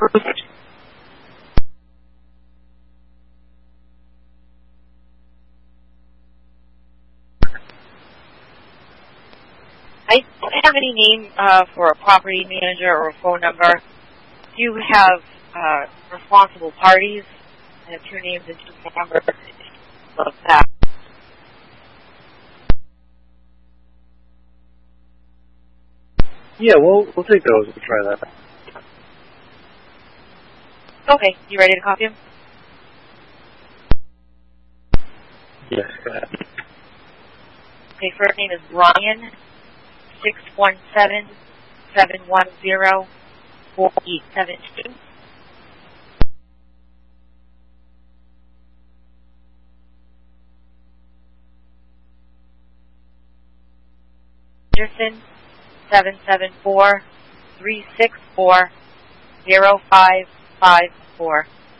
I don't have any name for a property manager or a phone number. Do you have responsible parties? I have 2 names and 2 phone numbers. Love that. Yeah, we'll take those. We'll try that. Okay, you ready to copy them? Yes, go ahead. Okay, first name is Brian, 617-710-4872. Anderson, 774-364-0554.